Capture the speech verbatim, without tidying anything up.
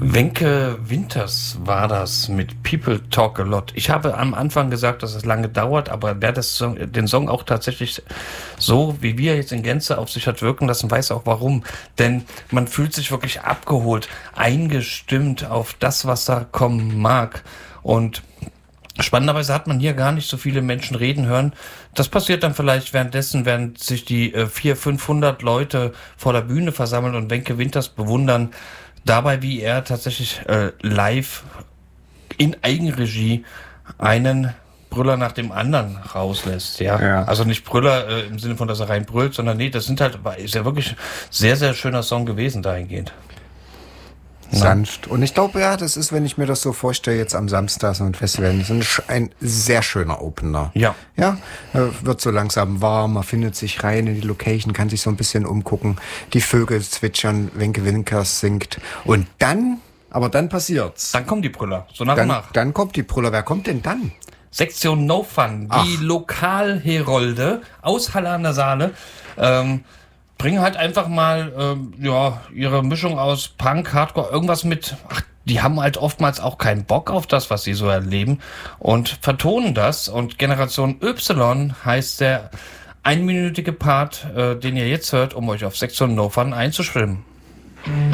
Wenke Winters war das mit People Talk a Lot. Ich habe am Anfang gesagt, dass es lange dauert, aber wer das Song, den Song auch tatsächlich so, wie wir jetzt in Gänze auf sich hat wirken lassen, weiß auch warum. Denn man fühlt sich wirklich abgeholt, eingestimmt auf das, was da kommen mag. Und spannenderweise hat man hier gar nicht so viele Menschen reden hören. Das passiert dann vielleicht währenddessen, während sich die äh, vierhundert, fünfhundert Leute vor der Bühne versammeln und Wenke Winters bewundern. Dabei, wie er tatsächlich äh, live in Eigenregie einen Brüller nach dem anderen rauslässt. Ja, ja. Also nicht Brüller äh, im Sinne von, dass er rein brüllt, sondern nee, das sind halt, ist ja wirklich sehr, sehr schöner Song gewesen dahingehend. Sanft. Und ich glaube, ja, das ist, wenn ich mir das so vorstelle, jetzt am Samstag so ein Festival, das ist ein, ein sehr schöner Opener. Ja. Ja, wird so langsam warm, man findet sich rein in die Location, kann sich so ein bisschen umgucken, die Vögel zwitschern, Wenke Winters singt und dann, aber dann passiert's. Dann kommen die Brüller, so nach dann, und nach. Dann kommt die Brüller. Wer kommt denn dann? Sektion No Fun, die Ach. Lokalherolde aus Halle an der Saale, ähm, bringen halt einfach mal ähm, ja ihre Mischung aus Punk, Hardcore, irgendwas mit. Ach, die haben halt oftmals auch keinen Bock auf das, was sie so erleben und vertonen das. Und Generation Y heißt der einminütige Part, äh, den ihr jetzt hört, um euch auf Sektion No Fun einzuschwimmen.